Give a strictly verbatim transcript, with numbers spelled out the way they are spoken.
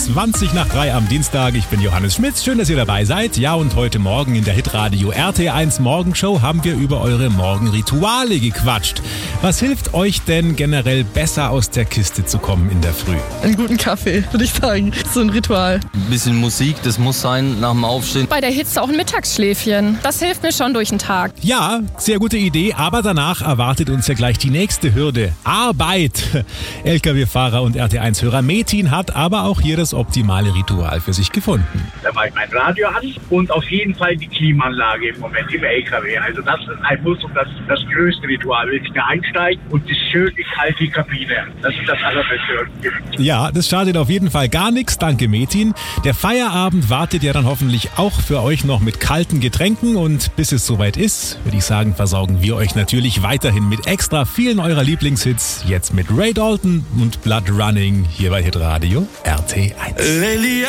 zwanzig nach drei am Dienstag. Ich bin Johannes Schmitz. Schön, dass ihr dabei seid. Ja, und heute Morgen in der Hitradio R T eins Morgenshow haben wir über eure Morgenrituale gequatscht. Was hilft euch denn generell besser aus der Kiste zu kommen in der Früh? Einen guten Kaffee, würde ich sagen. So ein Ritual. Ein bisschen Musik, das muss sein nach dem Aufstehen. Bei der Hitze auch ein Mittagsschläfchen. Das hilft mir schon durch den Tag. Ja, sehr gute Idee, aber danach erwartet uns ja gleich die nächste Hürde. Arbeit. L K W-Fahrer und R T eins-Hörer Metin hat aber auch hier das optimale Ritual für sich gefunden. Da mache ich mein Radio an und auf jeden Fall die Klimaanlage im Moment im L K W. Also das ist ein Muss und das, das größte Ritual. Wenn ich da einsteige und die schöne kalte Kabine. Das ist das Allerbeste. Ja, das schadet auf jeden Fall gar nichts. Danke, Metin. Der Feierabend wartet ja dann hoffentlich auch für euch noch mit kalten Getränken. Und bis es soweit ist, würde ich sagen, versorgen wir euch natürlich weiterhin mit extra vielen eurer Lieblingshits. Jetzt mit Ray Dalton und Blood Running hier bei Hitradio R T eins.